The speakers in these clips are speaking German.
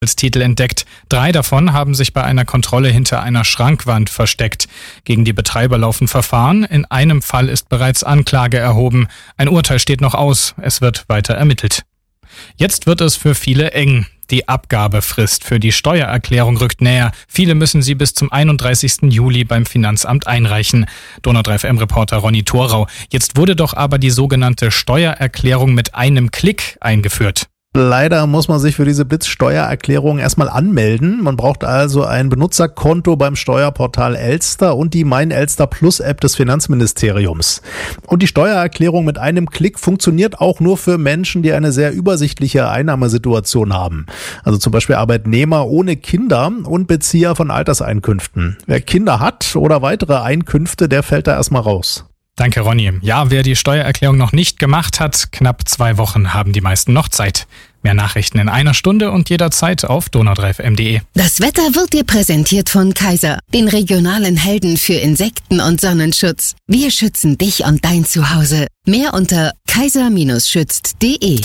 Titel entdeckt. 3 davon haben sich bei einer Kontrolle hinter einer Schrankwand versteckt. Gegen die Betreiber laufen Verfahren. In einem Fall ist bereits Anklage erhoben. Ein Urteil steht noch aus. Es wird weiter ermittelt. Jetzt wird es für viele eng. Die Abgabefrist für die Steuererklärung rückt näher. Viele müssen sie bis zum 31. Juli beim Finanzamt einreichen. Donau 3 FM-Reporter Ronny Thorau. Jetzt wurde doch aber die sogenannte Steuererklärung mit einem Klick eingeführt. Leider muss man sich für diese Blitzsteuererklärung erstmal anmelden. Man braucht also ein Benutzerkonto beim Steuerportal Elster und die Mein Elster Plus App des Finanzministeriums. Und die Steuererklärung mit einem Klick funktioniert auch nur für Menschen, die eine sehr übersichtliche Einnahmesituation haben. Also zum Beispiel Arbeitnehmer ohne Kinder und Bezieher von Alterseinkünften. Wer Kinder hat oder weitere Einkünfte, der fällt da erstmal raus. Danke, Ronny. Ja, wer die Steuererklärung noch nicht gemacht hat, knapp 2 Wochen haben die meisten noch Zeit. Mehr Nachrichten in einer Stunde und jederzeit auf donau3fm.de. Das Wetter wird dir präsentiert von Kaiser, den regionalen Helden für Insekten- und Sonnenschutz. Wir schützen dich und dein Zuhause. Mehr unter kaiser-schützt.de.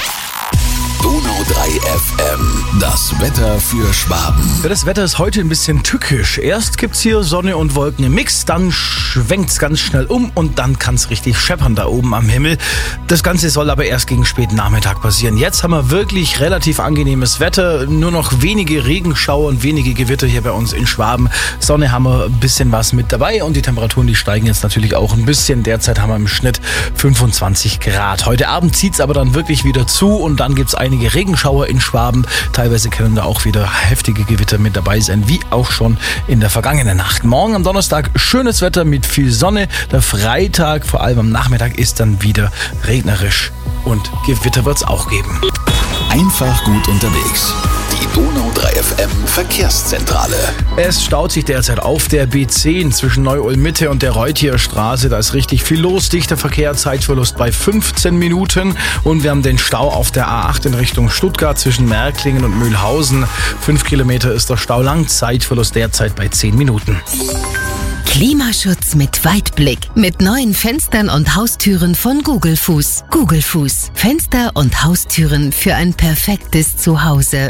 Donau 3 FM, das Wetter für Schwaben. Ja, das Wetter ist heute ein bisschen tückisch. Erst gibt's hier Sonne und Wolken im Mix, dann schwenkt's ganz schnell um und dann kann's richtig scheppern da oben am Himmel. Das Ganze soll aber erst gegen späten Nachmittag passieren. Jetzt haben wir wirklich relativ angenehmes Wetter, nur noch wenige Regenschauer und wenige Gewitter hier bei uns in Schwaben. Sonne haben wir ein bisschen was mit dabei und die Temperaturen, die steigen jetzt natürlich auch ein bisschen. Derzeit haben wir im Schnitt 25 Grad. Heute Abend zieht's aber dann wirklich wieder zu und dann gibt's einige Regenschauer in Schwaben. Teilweise können da auch wieder heftige Gewitter mit dabei sein, wie auch schon in der vergangenen Nacht. Morgen am Donnerstag schönes Wetter mit viel Sonne. Der Freitag, vor allem am Nachmittag, ist dann wieder regnerisch und Gewitter wird's auch geben. Einfach gut unterwegs. Die Donau 3 FM Verkehrszentrale. Es staut sich derzeit auf der B10 zwischen Neu-Ulm-Mitte und der Reutierstraße. Da ist richtig viel los. Dichter Verkehr, Zeitverlust bei 15 Minuten. Und wir haben den Stau auf der A8 in Richtung Stuttgart zwischen Märklingen und Mühlhausen. 5 Kilometer ist der Stau lang. Zeitverlust derzeit bei 10 Minuten. Klimaschutz mit Weitblick. Mit neuen Fenstern und Haustüren von Gugelfuß. Gugelfuß. Fenster und Haustüren für ein perfektes Zuhause.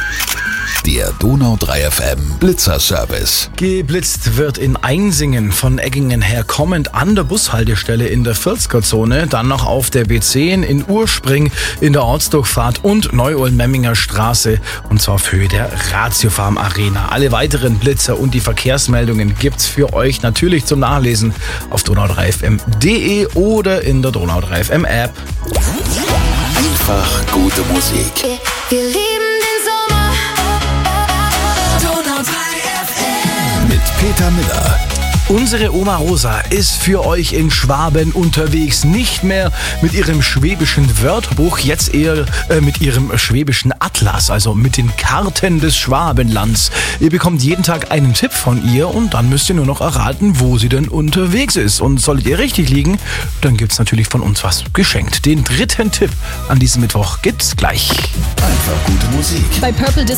Der Donau 3 FM Blitzerservice. Geblitzt wird in Einsingen von Eggingen her kommend an der Bushaltestelle in der 40er-Zone, dann noch auf der B10 in Urspring in der Ortsdurchfahrt und Neu-Ulm-Memminger Straße und zwar auf Höhe der Ratiofarm Arena. Alle weiteren Blitzer und die Verkehrsmeldungen gibt's für euch natürlich zum Nachlesen auf donau3fm.de oder in der Donau 3 FM App. Einfach gute Musik. Wir lieben den Sommer. Donau 3 FM. Mit Peter Miller. Unsere Oma Rosa ist für euch in Schwaben unterwegs. Nicht mehr mit ihrem schwäbischen Wörterbuch, jetzt eher mit ihrem schwäbischen Atlas, also mit den Karten des Schwabenlands. Ihr bekommt jeden Tag einen Tipp von ihr und dann müsst ihr nur noch erraten, wo sie denn unterwegs ist. Und solltet ihr richtig liegen, dann gibt's natürlich von uns was geschenkt. Den 3. Tipp an diesem Mittwoch gibt's gleich. Einfach gute Musik. Bei Purple Disco